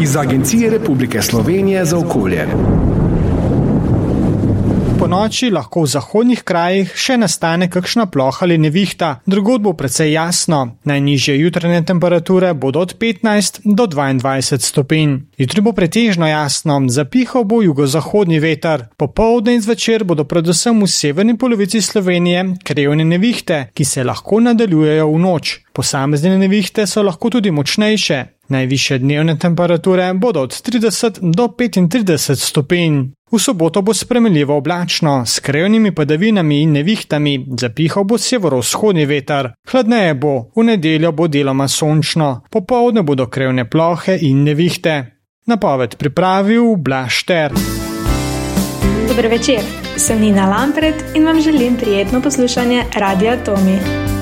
iz Agencije Republike Slovenije za okolje. Po noči lahko v zahodnih krajih še nastane kakšna ploha ali nevihta, drugod bo precej jasno. Najnižje jutranje temperature bodo od 15 do 22 stopinj. Jutri bo pretežno jasno, zapihal bo jugozahodni veter. Popoldne in zvečer bodo predvsem v severni polovici Slovenije krevne nevihte, ki se lahko nadaljujejo v noč. Posamezne nevihte so lahko tudi močnejše. Najvišje dnevne temperature bodo od 30 do 35 stopinj. V soboto bo spremenljivo oblačno, s krevnimi padavinami in nevihtami, zapihal bo severovzhodni veter. Hladneje bo, v nedeljo bo deloma sončno, popoldne bodo krevne plohe in nevihte. Napoved pripravil Blaž Šter. Dober večer, sem Nina Lampret in vam želim prijetno poslušanje Radia Tomi.